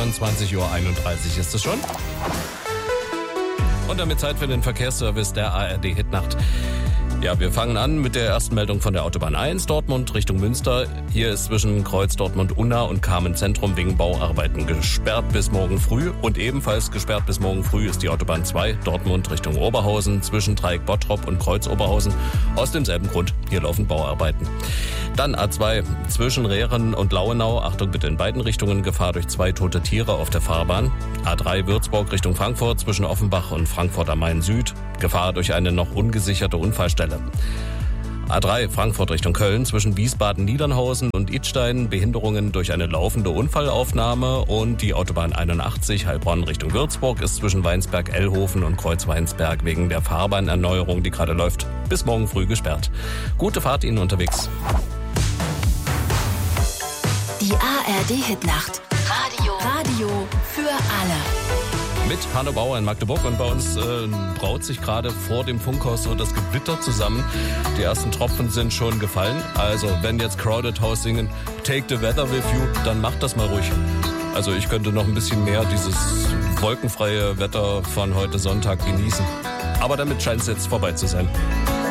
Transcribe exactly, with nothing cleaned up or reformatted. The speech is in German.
zweiundzwanzig Uhr einunddreißig ist es schon. Und damit Zeit für den Verkehrsservice der A R D Hitnacht. Ja, wir fangen an mit der ersten Meldung von der Autobahn eins, Dortmund Richtung Münster. Hier ist zwischen Kreuz Dortmund-Unna und Kamen-Zentrum wegen Bauarbeiten gesperrt bis morgen früh. Und ebenfalls gesperrt bis morgen früh ist die Autobahn zwei, Dortmund Richtung Oberhausen, zwischen Dreieck Bottrop und Kreuz Oberhausen. Aus demselben Grund, hier laufen Bauarbeiten. Dann A zwei, zwischen Rehren und Lauenau, Achtung bitte in beiden Richtungen, Gefahr durch zwei tote Tiere auf der Fahrbahn. A drei, Würzburg Richtung Frankfurt, zwischen Offenbach und Frankfurt am Main Süd, Gefahr durch eine noch ungesicherte Unfallstelle. A drei, Frankfurt Richtung Köln, zwischen Wiesbaden-Niedernhausen und Idstein, Behinderungen durch eine laufende Unfallaufnahme. Und die Autobahn einundachtzig, Heilbronn Richtung Würzburg, ist zwischen Weinsberg-Ellhofen und Kreuz-Weinsberg wegen der Fahrbahnerneuerung, die gerade läuft, bis morgen früh gesperrt. Gute Fahrt Ihnen unterwegs. Die A R D-Hitnacht. Radio. Radio für alle. Mit Hanno Bauer in Magdeburg und bei uns äh, braut sich gerade vor dem Funkhaus so das Gewitter zusammen. Die ersten Tropfen sind schon gefallen. Also wenn jetzt Crowded House singen Take the Weather with you, dann macht das mal ruhig. Also ich könnte noch ein bisschen mehr dieses wolkenfreie Wetter von heute Sonntag genießen. Aber damit scheint es jetzt vorbei zu sein.